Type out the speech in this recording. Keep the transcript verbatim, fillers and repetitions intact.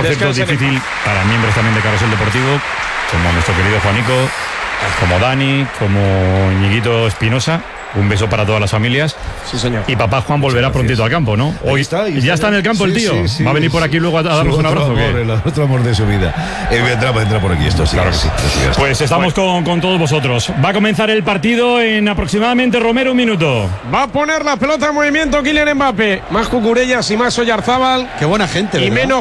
por cierto, difícil para miembros también de Carrusel Deportivo, como nuestro querido Juanico, como Dani, como Ñiguito Espinosa. Un beso para todas las familias. Sí, señor. Y papá Juan volverá prontito al campo, ¿no? Hoy está, ya está, está en el campo, sí, el tío. Sí, sí, va a venir por aquí luego a, a darnos un abrazo. Amor, el otro amor de su vida. Eh, vendrá, vendrá por aquí esto, sí. Claro que sí. sí. Pues estamos bueno. con, con todos vosotros. Va a comenzar el partido en aproximadamente, Romero, un minuto. Va a poner la pelota en movimiento Kylian Mbappé. Más Cucurellas y más Oyarzábal. Qué buena gente, y ¿verdad? menos